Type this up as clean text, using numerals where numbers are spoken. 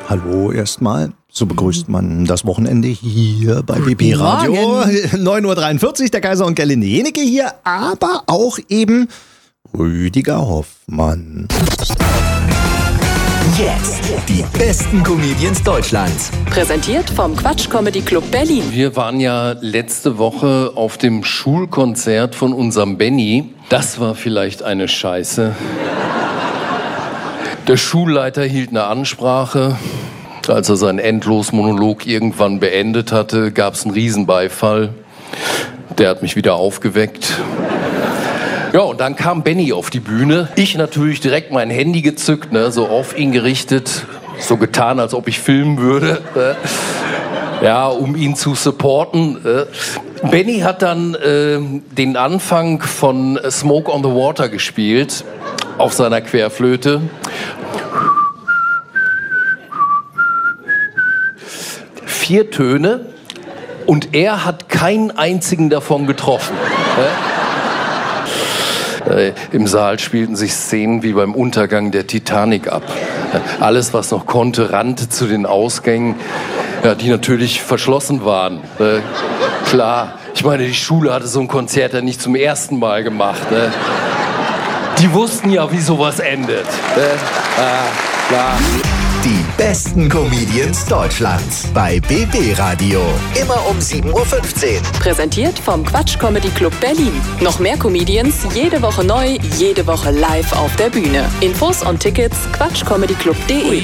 Hallo erstmal. So begrüßt man das Wochenende hier bei BB Radio. 9.43 Uhr, der Kaiser und Gerlinde Jenecke hier, aber auch eben Rüdiger Hoffmann. Jetzt die besten Comedians Deutschlands. Präsentiert vom Quatsch Comedy Club Berlin. Wir waren ja letzte Woche auf dem Schulkonzert von unserem Benny. Das war vielleicht eine Scheiße. Der Schulleiter hielt eine Ansprache. Als er seinen Endlosmonolog irgendwann beendet hatte, gab es einen Riesenbeifall. Der hat mich wieder aufgeweckt. Ja, und dann kam Benny auf die Bühne. Ich natürlich direkt mein Handy gezückt, so auf ihn gerichtet, so getan, als ob ich filmen würde. Ja, um ihn zu supporten. Benny hat dann den Anfang von Smoke on the Water gespielt auf seiner Querflöte. Vier Töne und er hat keinen einzigen davon getroffen. Im Saal spielten sich Szenen wie beim Untergang der Titanic ab. Alles, was noch konnte, rannte zu den Ausgängen, die natürlich verschlossen waren. Klar, ich meine, die Schule hatte so ein Konzert ja nicht zum ersten Mal gemacht. Die wussten ja, wie sowas endet. Klar. Die besten Comedians Deutschlands bei BB Radio. Immer um 7.15 Uhr. Präsentiert vom Quatsch Comedy Club Berlin. Noch mehr Comedians, jede Woche neu, jede Woche live auf der Bühne. Infos und Tickets quatschcomedyclub.de.